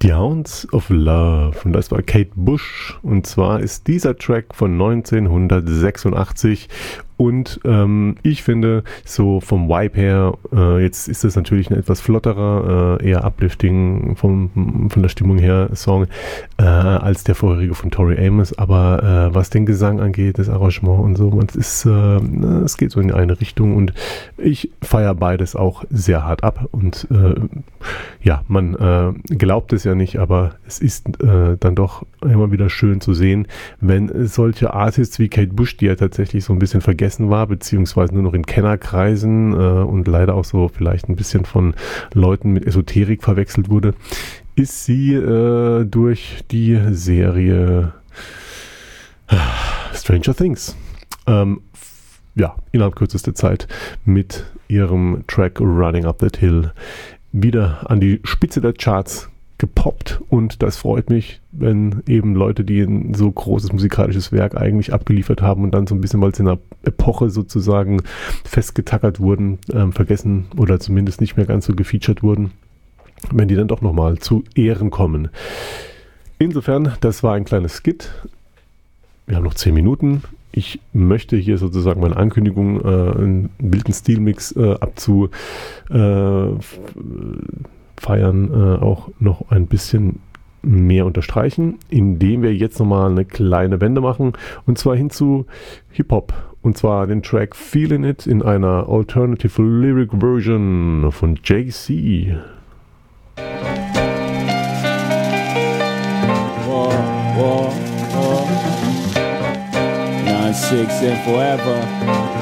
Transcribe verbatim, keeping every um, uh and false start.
Die Hounds of Love, und das war Kate Bush, und zwar ist dieser Track von neunzehnhundertsechsundachtzig. Und ähm, ich finde, so vom Vibe her, äh, jetzt ist das natürlich ein etwas flotterer, äh, eher uplifting vom, von der Stimmung her Song, äh, als der vorherige von Tori Amos. Aber äh, was den Gesang angeht, das Arrangement und so, man, es, ist, äh, es geht so in eine Richtung, und ich feiere beides auch sehr hart ab. Und äh, ja, man äh, glaubt es ja nicht, aber es ist äh, dann doch immer wieder schön zu sehen, wenn solche Artists wie Kate Bush, die ja tatsächlich so ein bisschen vergessen war, beziehungsweise nur noch in Kennerkreisen äh, und leider auch so vielleicht ein bisschen von Leuten mit Esoterik verwechselt wurde, ist sie äh, durch die Serie Stranger Things ähm, f- ja, innerhalb kürzester Zeit mit ihrem Track Running Up That Hill wieder an die Spitze der Charts gepoppt, und das freut mich, wenn eben Leute, die ein so großes musikalisches Werk eigentlich abgeliefert haben und dann so ein bisschen, weil sie in einer Epoche sozusagen festgetackert wurden, ähm, vergessen oder zumindest nicht mehr ganz so gefeatured wurden, wenn die dann doch nochmal zu Ehren kommen. Insofern, das war ein kleines Skit. Wir haben noch zehn Minuten. Ich möchte hier sozusagen meine Ankündigung, äh, einen wilden Stilmix äh, abzu äh, f- feiern, äh, auch noch ein bisschen mehr unterstreichen, indem wir jetzt nochmal eine kleine Wende machen, und zwar hin zu Hip-Hop, und zwar den Track Feelin' It in einer Alternative Lyric Version von Jay Z. War, war, war. nine six and forever.